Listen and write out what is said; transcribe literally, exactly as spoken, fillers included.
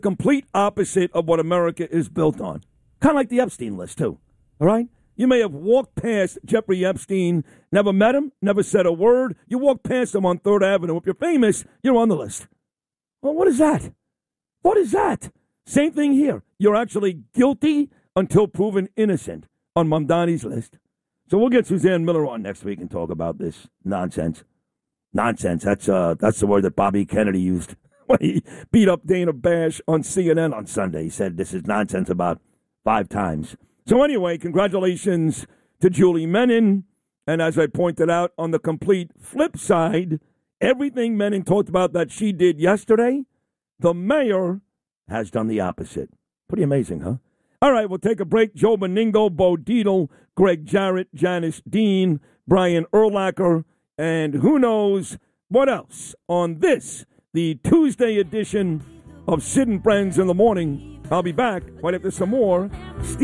complete opposite of what America is built on. Kind of like the Epstein list, too. All right? You may have walked past Jeffrey Epstein, never met him, never said a word. You walk past him on Third Avenue. If you're famous, you're on the list. Well, what is that? What is that? Same thing here. You're actually guilty until proven innocent on Mamdani's list. So we'll get Suzanne Miller on next week and talk about this nonsense. Nonsense. That's uh, that's the word that Bobby Kennedy used when he beat up Dana Bash on C N N on Sunday. He said this is nonsense about five times. So anyway, congratulations to Julie Menin. And as I pointed out, on the complete flip side, everything Menin talked about that she did yesterday, the mayor has done the opposite. Pretty amazing, huh? All right, we'll take a break. Joe Meningo, Bo Dietl, Greg Jarrett, Janice Dean, Brian Urlacher, and who knows what else on this, the Tuesday edition of Sid and Friends in the Morning. I'll be back right after some more. Steve